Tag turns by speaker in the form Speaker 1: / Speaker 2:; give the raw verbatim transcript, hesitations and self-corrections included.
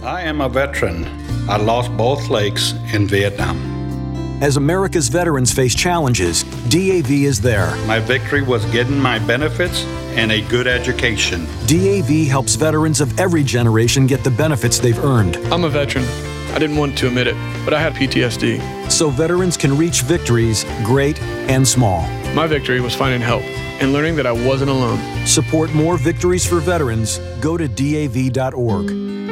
Speaker 1: I am a veteran. I lost both legs in Vietnam.
Speaker 2: As America's veterans face challenges, D A V is there.
Speaker 1: My victory was getting my benefits and a good education.
Speaker 2: D A V helps veterans of every generation get the benefits they've earned.
Speaker 3: I'm a veteran. I didn't want to admit it, but I had P T S D.
Speaker 2: So veterans can reach victories, great and small.
Speaker 3: My victory was finding help and learning that I wasn't alone.
Speaker 2: Support more victories for veterans. Go to D A V dot org.